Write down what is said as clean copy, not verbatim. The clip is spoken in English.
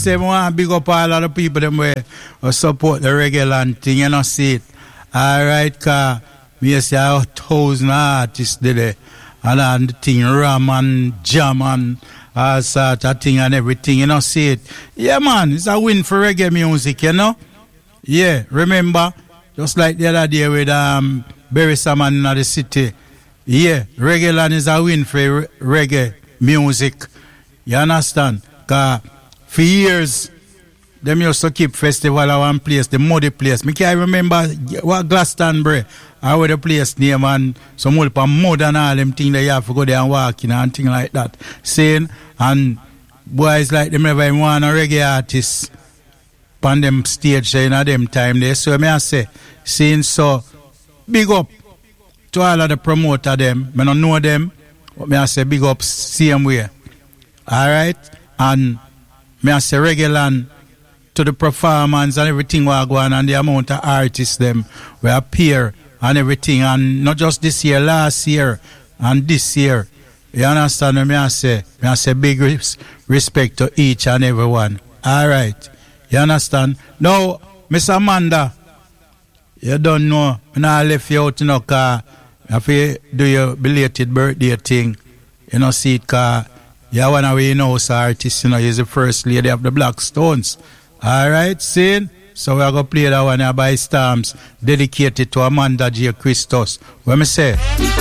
say, I want to big up all of the people them way support the reggae land thing, you know, see it. Alright, cause me say 1,000 artists there. And the thing, ram and jam and all sort of thing and everything, you know, see it. Yeah, man, it's a win for reggae music, you know. Yeah, remember, just like the other day with Barry Salmon in the city. Yeah, reggae land is a win for reggae music. You understand? Because for years, them used to keep festival at one place, the muddy place. I can't remember what Glastonbury or the place name and some old mud and all them things that you have to go there and walk in and things like that. Saying, and boys like them never want a reggae artist on them stage in them time there. So I say, saying so, big up to all of the promoter them. I don't know them, but I say big up same way. Alright? And I say reggae land to the performance and everything we are going and the amount of artists them will appear and everything, and not just this year, last year and this year. You understand what I say? I say big respect to each and every one. Alright. You understand? Now, Miss Amanda, you don't know, I left you out, you know, because if you do your belated birthday thing, you know, see it, because you're one of the house artists, you know, you're the first lady of the Black Stones. Alright, see? So we're going to play that one here by Storms, dedicated to Amanda J. Christos. What me say?